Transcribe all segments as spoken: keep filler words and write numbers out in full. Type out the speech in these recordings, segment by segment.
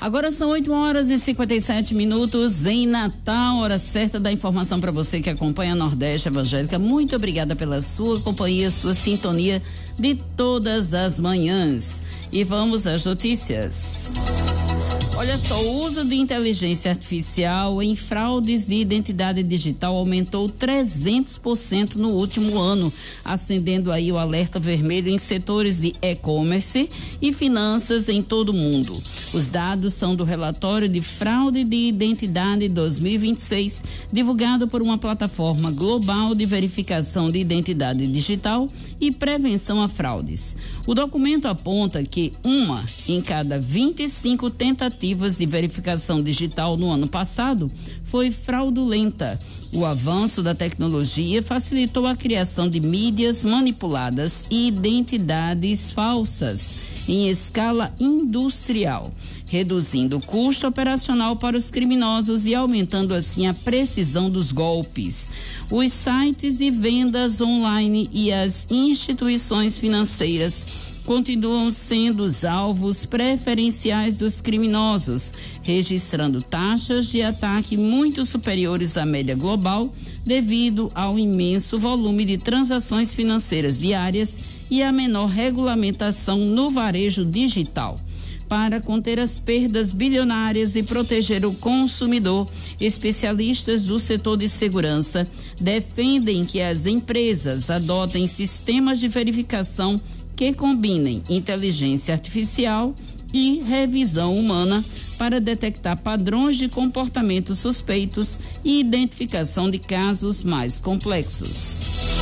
Agora são oito horas e cinquenta e sete minutos em Natal, hora certa da informação para você que acompanha a Nordeste Evangélica. Muito obrigada pela sua companhia, sua sintonia de todas as manhãs. E vamos às notícias. Olha só, o uso de inteligência artificial em fraudes de identidade digital aumentou trezentos por cento no último ano, acendendo aí o alerta vermelho em setores de e-commerce e finanças em todo o mundo. Os dados são do relatório de fraude de identidade dois mil e vinte e seis, divulgado por uma plataforma global de verificação de identidade digital e prevenção a fraudes. O documento aponta que uma em cada vinte e cinco tentativas de verificação digital no ano passado foi fraudulenta. O avanço da tecnologia facilitou a criação de mídias manipuladas e identidades falsas em escala industrial, reduzindo o custo operacional para os criminosos e aumentando assim a precisão dos golpes. Os sites de vendas online e as instituições financeiras continuam sendo os alvos preferenciais dos criminosos, registrando taxas de ataque muito superiores à média global devido ao imenso volume de transações financeiras diárias e à menor regulamentação no varejo digital. Para conter as perdas bilionárias e proteger o consumidor, especialistas do setor de segurança defendem que as empresas adotem sistemas de verificação que combinem inteligência artificial e revisão humana para detectar padrões de comportamento suspeitos e identificação de casos mais complexos.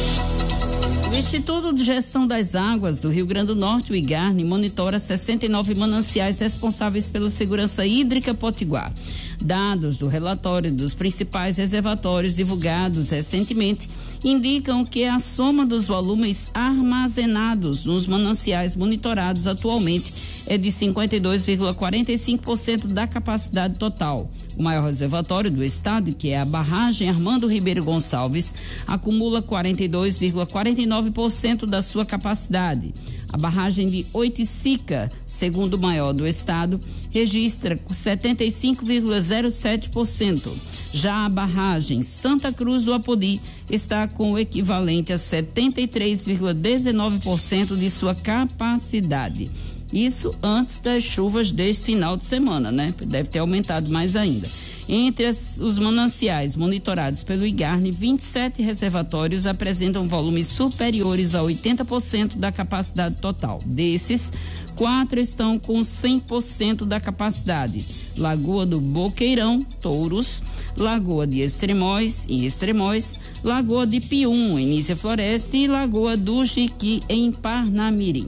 O Instituto de Gestão das Águas do Rio Grande do Norte, o IGARNE, monitora sessenta e nove mananciais responsáveis pela segurança hídrica potiguar. Dados do relatório dos principais reservatórios divulgados recentemente indicam que a soma dos volumes armazenados nos mananciais monitorados atualmente é de cinquenta e dois vírgula quarenta e cinco por cento da capacidade total. O maior reservatório do estado, que é a barragem Armando Ribeiro Gonçalves, acumula quarenta e dois vírgula quarenta e nove por cento da sua capacidade. A barragem de Oiticica, segundo maior do estado, registra setenta e cinco vírgula zero sete por cento. Já a barragem Santa Cruz do Apodi está com o equivalente a setenta e três vírgula dezenove por cento de sua capacidade. Isso antes das chuvas deste final de semana, né? Deve ter aumentado mais ainda. Entre as, os mananciais monitorados pelo IGARNE, vinte e sete reservatórios apresentam volumes superiores a oitenta por cento da capacidade total. Desses, quatro estão com cem por cento da capacidade. Lagoa do Boqueirão, Touros, Lagoa de Extremóis, em Extremóis, Lagoa de Pium, em Nícia Floresta e Lagoa do Jiqui, em Parnamirim.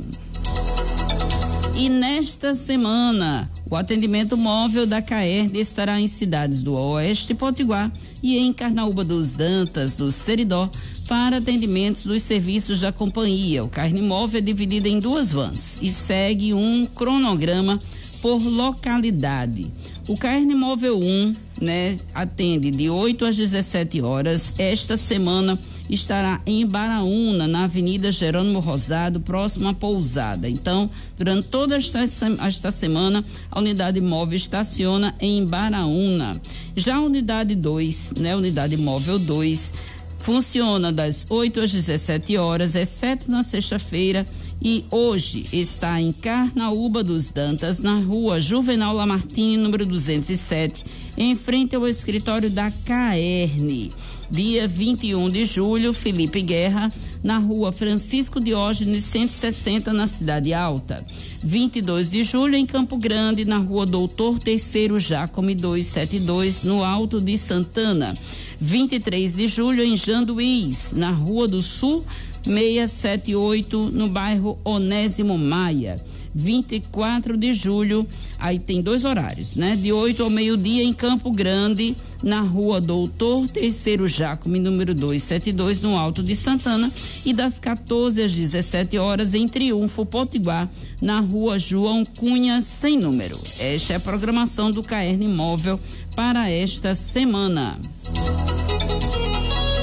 E nesta semana, o atendimento móvel da CAERD estará em cidades do Oeste Potiguar e em Carnaúba dos Dantas, do Seridó, para atendimentos dos serviços da companhia. O carne móvel é dividido em duas vans e segue um cronograma por localidade. O carne móvel um, né, atende de oito às dezessete horas. Esta semana estará em Baraúna, na Avenida Jerônimo Rosado, próximo à Pousada. Então, durante toda esta, esta semana, a unidade móvel estaciona em Baraúna. Já a unidade dois, né, unidade móvel dois, funciona das oito às dezessete horas, exceto na sexta-feira, e hoje está em Carnaúba dos Dantas, na rua Juvenal Lamartine, número duzentos e sete, em frente ao escritório da CAERN. Dia vinte e um de julho, Felipe Guerra, na rua Francisco Diógenes cento e sessenta, na Cidade Alta. vinte e dois de julho, em Campo Grande, na rua Doutor Terceiro Jacome duzentos e setenta e dois, no Alto de Santana. vinte e três de julho, em Janduís, na Rua do Sul, seiscentos e setenta e oito, no bairro Onésimo Maia. vinte e quatro de julho, aí tem dois horários, né? De oito ao meio-dia, em Campo Grande, na Rua Doutor Terceiro Jacome, número duzentos e setenta e dois, no Alto de Santana, e das quatorze às dezessete horas, em Triunfo, Potiguar, na Rua João Cunha, sem número. Esta é a programação do CAERN Móvel para esta semana. As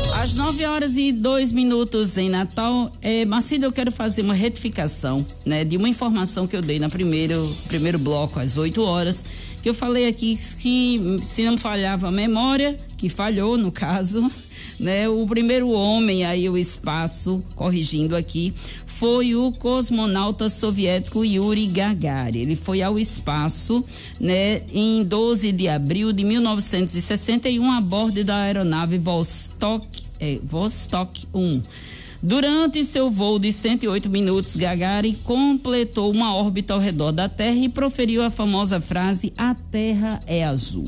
nove horas e dois minutos em Natal. É, Marcílio, eu quero fazer uma retificação, né, de uma informação que eu dei na primeiro, primeiro bloco, às oito horas, que eu falei aqui que, se não falhava a memória, que falhou no caso, né, o primeiro homem aí o espaço, corrigindo aqui, foi o cosmonauta soviético Yuri Gagarin. Ele foi ao espaço, né, em doze de abril de mil novecentos e sessenta e um a bordo da aeronave Vostok, é, Vostok um. Durante seu voo de cento e oito minutos, Gagarin completou uma órbita ao redor da Terra e proferiu a famosa frase: "A Terra é azul".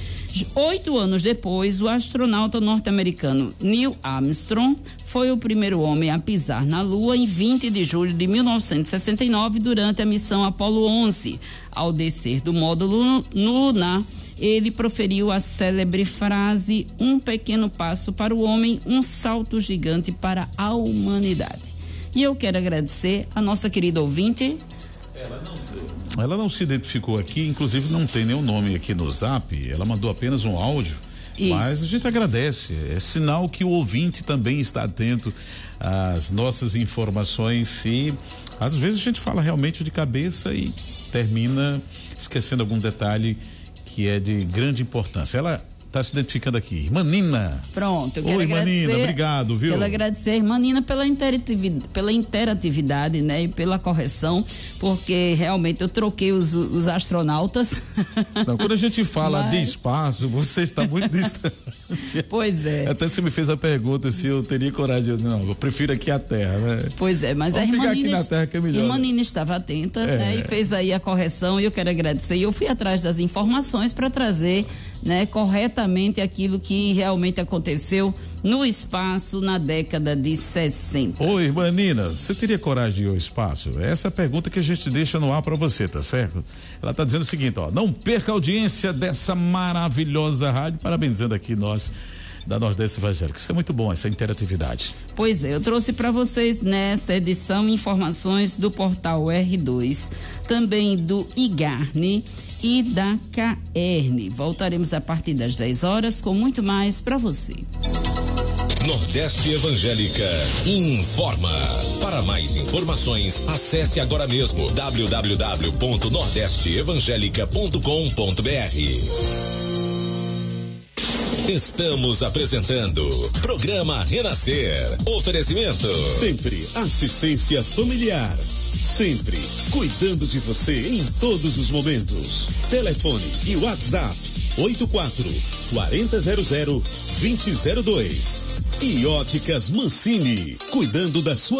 Oito anos depois, o astronauta norte-americano Neil Armstrong foi o primeiro homem a pisar na Lua em vinte de julho de mil novecentos e sessenta e nove, durante a missão Apollo onze. Ao descer do módulo lunar, ele proferiu a célebre frase: "Um pequeno passo para o homem, um salto gigante para a humanidade". E eu quero agradecer a nossa querida ouvinte. Ela não Ela não se identificou aqui, inclusive não tem nenhum nome aqui no Zap, ela mandou apenas um áudio. Isso. Mas a gente agradece, é sinal que o ouvinte também está atento às nossas informações e às vezes a gente fala realmente de cabeça e termina esquecendo algum detalhe que é de grande importância. Ela está se identificando aqui, irmã Nina. Pronto, eu quero Oi, agradecer. Irmã Nina, obrigado, viu? Quero agradecer a irmã Nina pela interatividade, pela interatividade, né, e pela correção, porque realmente eu troquei os, os astronautas. Não, quando a gente fala Mas... de espaço, você está muito distante. Pois é. Até você me fez a pergunta se eu teria coragem. Não, eu prefiro aqui a Terra, né? Pois é, mas Vamos a irmã ficar Nina, aqui na Terra que é melhor, irmã né? Nina estava atenta, é. né, e fez aí a correção, e eu quero agradecer. E eu fui atrás das informações para trazer, né, corretamente aquilo que realmente aconteceu no espaço na década de sessenta. Oi, irmã Nina, você teria coragem de ir ao espaço? Essa é a pergunta que a gente deixa no ar para você, tá certo? Ela tá dizendo o seguinte, ó: não perca a audiência dessa maravilhosa rádio, parabenizando aqui nós da Nordeste Evangélica. Isso é muito bom, essa interatividade. Pois é, eu trouxe para vocês nessa edição informações do portal R dois, também do Igarne e da Caerne. Voltaremos a partir das dez horas com muito mais para você. Nordeste Evangélica informa. Para mais informações, acesse agora mesmo w w w ponto nordeste evangélica ponto com ponto b r. Estamos apresentando Programa Renascer. Oferecimento. Sempre assistência familiar. Sempre cuidando de você em todos os momentos. Telefone e WhatsApp oito quatro, quatro zero zero, dois zero zero dois. E Óticas Mancini, cuidando da sua